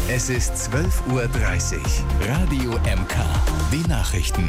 Es ist 12:30 Uhr. Radio MK. Die Nachrichten.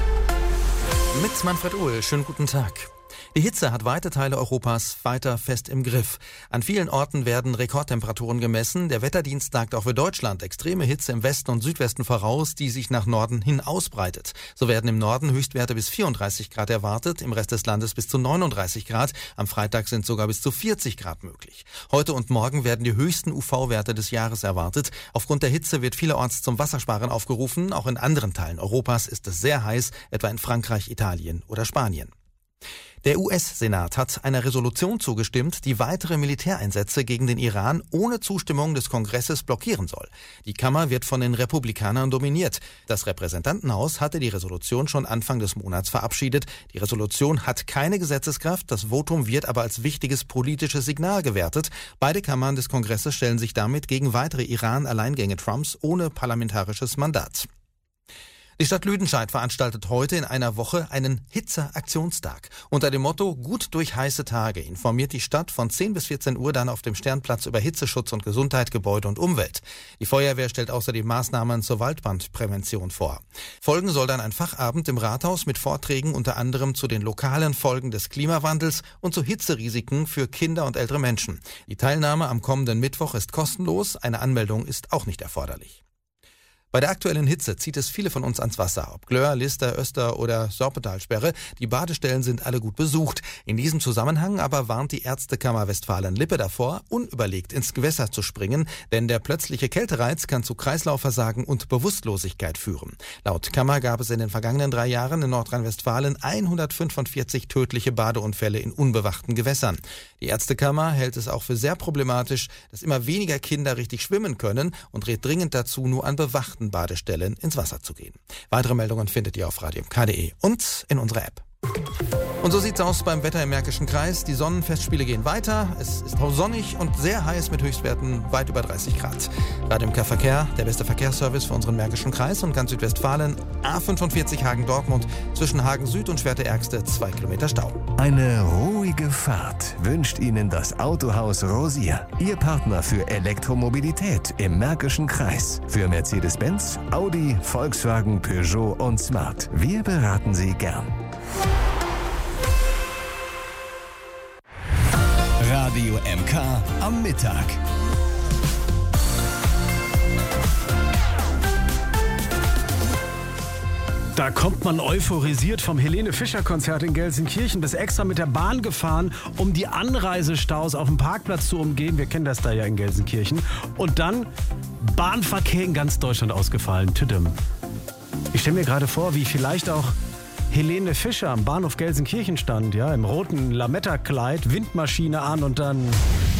Mit Manfred Uhl. Schönen guten Tag. Die Hitze hat weite Teile Europas weiter fest im Griff. An vielen Orten werden Rekordtemperaturen gemessen. Der Wetterdienst sagt auch für Deutschland extreme Hitze im Westen und Südwesten voraus, die sich nach Norden hin ausbreitet. So werden im Norden Höchstwerte bis 34 Grad erwartet, im Rest des Landes bis zu 39 Grad. Am Freitag sind sogar bis zu 40 Grad möglich. Heute und morgen werden die höchsten UV-Werte des Jahres erwartet. Aufgrund der Hitze wird vielerorts zum Wassersparen aufgerufen. Auch in anderen Teilen Europas ist es sehr heiß, etwa in Frankreich, Italien oder Spanien. Der US-Senat hat einer Resolution zugestimmt, die weitere Militäreinsätze gegen den Iran ohne Zustimmung des Kongresses blockieren soll. Die Kammer wird von den Republikanern dominiert. Das Repräsentantenhaus hatte die Resolution schon Anfang des Monats verabschiedet. Die Resolution hat keine Gesetzeskraft, das Votum wird aber als wichtiges politisches Signal gewertet. Beide Kammern des Kongresses stellen sich damit gegen weitere Iran-Alleingänge Trumps ohne parlamentarisches Mandat. Die Stadt Lüdenscheid veranstaltet heute in einer Woche einen Hitze-Aktionstag. Unter dem Motto Gut durch heiße Tage informiert die Stadt von 10 bis 14 Uhr dann auf dem Sternplatz über Hitzeschutz und Gesundheit, Gebäude und Umwelt. Die Feuerwehr stellt außerdem Maßnahmen zur Waldbrandprävention vor. Folgen soll dann ein Fachabend im Rathaus mit Vorträgen unter anderem zu den lokalen Folgen des Klimawandels und zu Hitzerisiken für Kinder und ältere Menschen. Die Teilnahme am kommenden Mittwoch ist kostenlos, eine Anmeldung ist auch nicht erforderlich. Bei der aktuellen Hitze zieht es viele von uns ans Wasser. Ob Glöhr, Lister, Öster oder Sorpetalsperre, die Badestellen sind alle gut besucht. In diesem Zusammenhang aber warnt die Ärztekammer Westfalen-Lippe davor, unüberlegt ins Gewässer zu springen, denn der plötzliche Kältereiz kann zu Kreislaufversagen und Bewusstlosigkeit führen. Laut Kammer gab es in den vergangenen 3 Jahren in Nordrhein-Westfalen 145 tödliche Badeunfälle in unbewachten Gewässern. Die Ärztekammer hält es auch für sehr problematisch, dass immer weniger Kinder richtig schwimmen können und rät dringend dazu, nur an bewachten Badestellen ins Wasser zu gehen. Weitere Meldungen findet ihr auf radiomk.de und in unserer App. Und so sieht's aus beim Wetter im Märkischen Kreis. Die Sonnenfestspiele gehen weiter. Es ist sonnig und sehr heiß mit Höchstwerten weit über 30 Grad. Radio MK Verkehr, der beste Verkehrsservice für unseren Märkischen Kreis und ganz Südwestfalen. A45 Hagen-Dortmund, zwischen Hagen Süd und Schwerte-Ärgste 2 Kilometer Stau. Eine ruhige Fahrt wünscht Ihnen das Autohaus Rosier. Ihr Partner für Elektromobilität im Märkischen Kreis. Für Mercedes-Benz, Audi, Volkswagen, Peugeot und Smart. Wir beraten Sie gern. Radio MK am Mittag. Da kommt man euphorisiert vom Helene-Fischer-Konzert in Gelsenkirchen bis extra mit der Bahn gefahren, um die Anreisestaus auf dem Parkplatz zu umgehen. Wir kennen das da ja in Gelsenkirchen. Und dann Bahnverkehr in ganz Deutschland ausgefallen. Tüdem. Ich stelle mir gerade vor, wie vielleicht auch Helene Fischer am Bahnhof Gelsenkirchen stand, ja, im roten Lametta-Kleid, Windmaschine an und dann